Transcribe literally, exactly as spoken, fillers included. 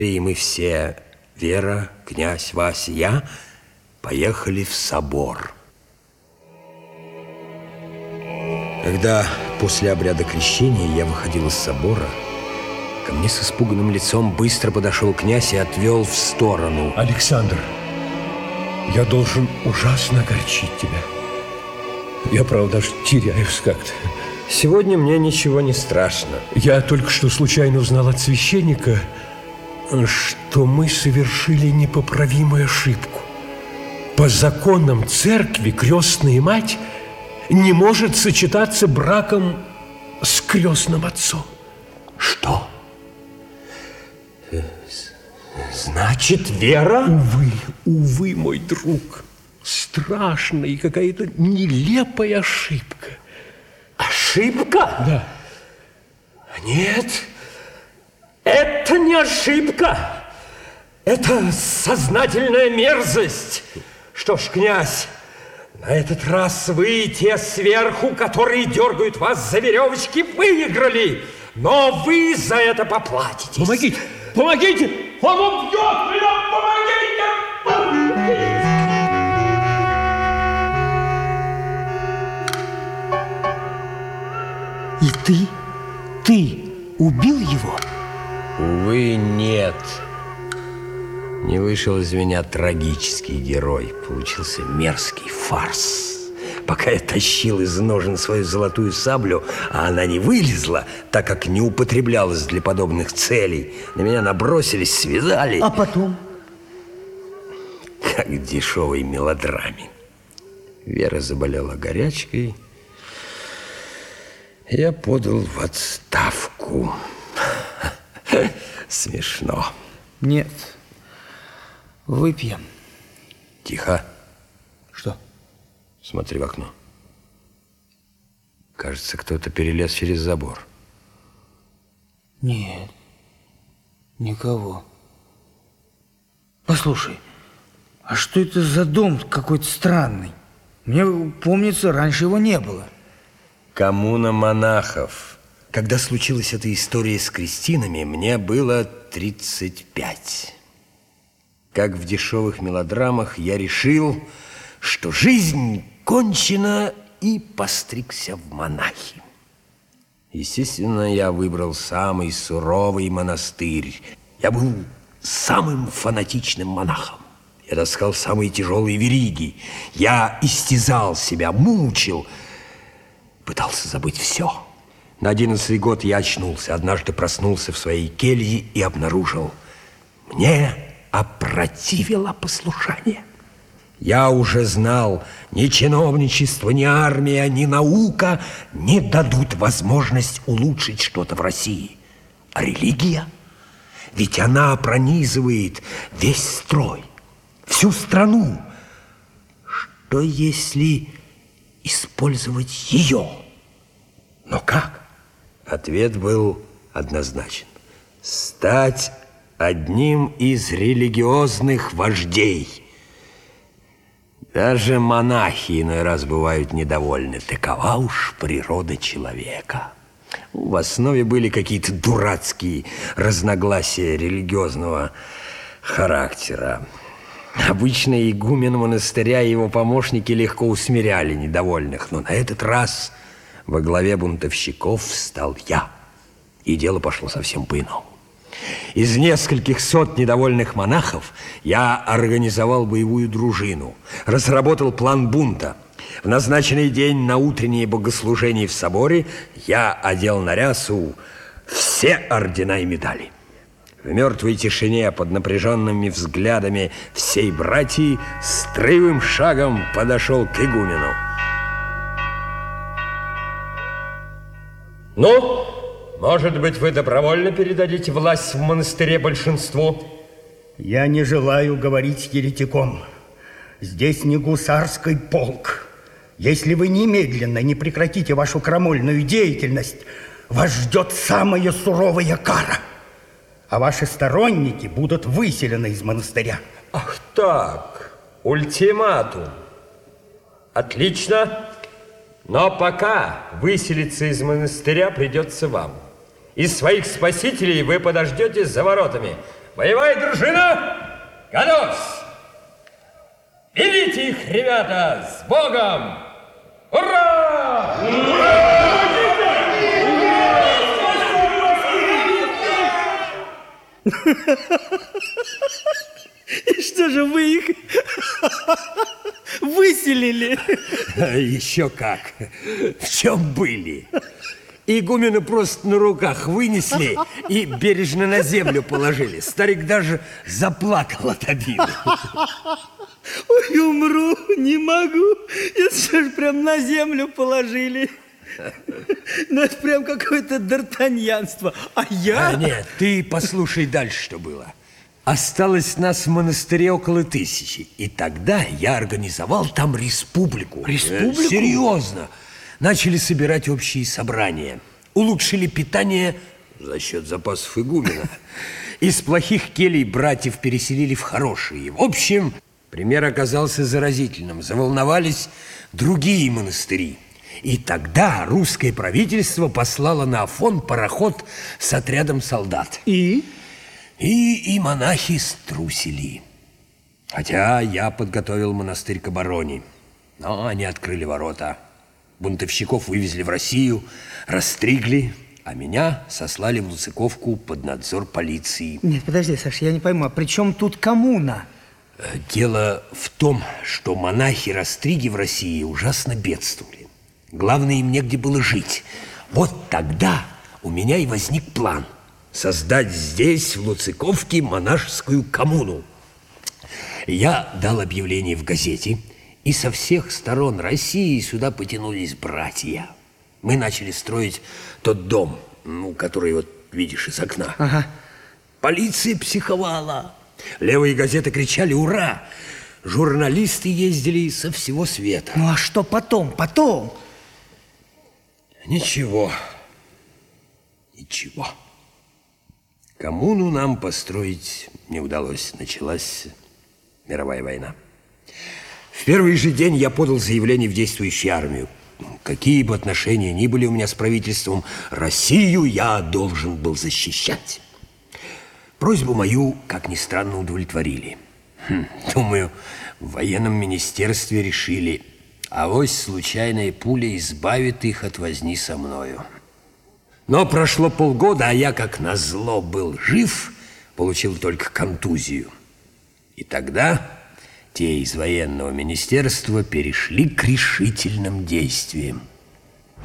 И мы все, Вера, князь, Вася, я, поехали в собор. Когда после обряда крещения я выходил из собора, ко мне с испуганным лицом быстро подошел князь и отвел в сторону. Александр, я должен ужасно огорчить тебя. Я, правда, даже теряюсь как-то. Сегодня мне ничего не страшно. Я только что случайно узнал от священника, что мы совершили непоправимую ошибку. По законам церкви крестная мать не может сочетаться браком с крестным отцом. Что? Значит, Вера? Увы, увы, мой друг, страшная и какая-то нелепая ошибка. Ошибка? Да. Нет, это не ошибка. Это сознательная мерзость. Что ж, князь, на этот раз вы, те сверху, которые дергают вас за веревочки, выиграли. Но вы за это поплатитесь. Помогите, помогите! Он убьет меня! Помогите! И ты? Ты убил его? Увы, нет. Не вышел из меня трагический герой. Получился мерзкий фарс. Пока я тащил из ножен свою золотую саблю, а она не вылезла, так как не употреблялась для подобных целей, на меня набросились, связали. А потом? Как в дешевой мелодраме. Вера заболела горячкой. Я подал в отставку. Смешно. Нет. Выпьем. Тихо. Что? Смотри в окно. Кажется, кто-то перелез через забор. Нет. Никого. Послушай, а что это за дом какой-то странный? Мне помнится, раньше его не было. Коммуна монахов. Когда случилась эта история с крестинами, мне было тридцать пять. Как в дешевых мелодрамах, я решил, что жизнь кончена, и постригся в монахи. Естественно, я выбрал самый суровый монастырь. Я был самым фанатичным монахом. Я таскал самые тяжелые вериги. Я истязал себя, мучил, пытался забыть все. На одиннадцатый год я очнулся. Однажды проснулся в своей келье и обнаружил: мне опротивило послушание. Я уже знал, ни чиновничество, ни армия, ни наука не дадут возможность улучшить что-то в России. А религия? Ведь она пронизывает весь строй, всю страну. Что если использовать ее? Но как? Ответ был однозначен. Стать одним из религиозных вождей. Даже монахи иной раз бывают недовольны. Такова уж природа человека. В основе были какие-то дурацкие разногласия религиозного характера. Обычно игумен монастыря и его помощники легко усмиряли недовольных, но на этот раз во главе бунтовщиков стал я. И дело пошло совсем по-иному. Из нескольких сот недовольных монахов я организовал боевую дружину, разработал план бунта. В назначенный день на утреннее богослужение в соборе я одел на рясу все ордена и медали. В мертвой тишине, под напряженными взглядами всей братьи, строевым шагом подошел к игумену. Ну, может быть, вы добровольно передадите власть в монастыре большинству? Я не желаю говорить с еретиком. Здесь не гусарский полк. Если вы немедленно не прекратите вашу крамольную деятельность, вас ждет самая суровая кара. А ваши сторонники будут выселены из монастыря. Ах так, ультиматум. Отлично. Но пока выселиться из монастыря придется вам. Из своих спасителей вы подождете за воротами. Боевая дружина, готовь! Берите их, ребята, с Богом! Ура! И что же вы их выселили? Еще как. В чем были? Игумена просто на руках вынесли и бережно на землю положили. Старик даже заплакал от обиды. Ой, умру, не могу. Это что ж прям на землю положили? Ну, это прям какое-то д'Артаньянство. А я... А нет, ты послушай дальше, что было. Осталось нас в монастыре около тысячи. И тогда я организовал там республику. Республику? Э, серьезно. Начали собирать общие собрания. Улучшили питание за счет запасов игумена. Из плохих келей братьев переселили в хорошие. В общем, пример оказался заразительным. Заволновались другие монастыри. И тогда русское правительство послало на Афон пароход с отрядом солдат. И? И, и монахи струсили. Хотя я подготовил монастырь к обороне. Но они открыли ворота. Бунтовщиков вывезли в Россию, расстригли, а меня сослали в Луциковку под надзор полиции. Нет, подожди, Саша, я не пойму, а при чем тут коммуна? Дело в том, что монахи-растриги в России ужасно бедствовали. Главное, им негде было жить. Вот тогда у меня и возник план создать здесь, в Луциковке, монашескую коммуну. Я дал объявление в газете, и со всех сторон России сюда потянулись братья. Мы начали строить тот дом, ну, который вот видишь из окна. Ага. Полиция психовала. Левые газеты кричали «Ура!». Журналисты ездили со всего света. Ну, а что потом? Потом? Ничего. Ничего. Коммуну нам построить не удалось. Началась мировая война. В первый же день я подал заявление в действующую армию. Какие бы отношения ни были у меня с правительством, Россию я должен был защищать. Просьбу мою, как ни странно, удовлетворили. Хм, думаю, в военном министерстве решили, авось случайная пуля избавит их от возни со мною. Но прошло полгода, а я, как назло, был жив, получил только контузию. И тогда те из военного министерства перешли к решительным действиям.